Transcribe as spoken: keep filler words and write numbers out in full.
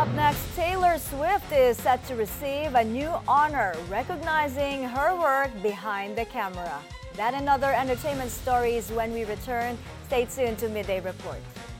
Up next, Taylor Swift is set to receive a new honor recognizing her work behind the camera. That and other entertainment stories when we return. Stay tuned to Midday Report.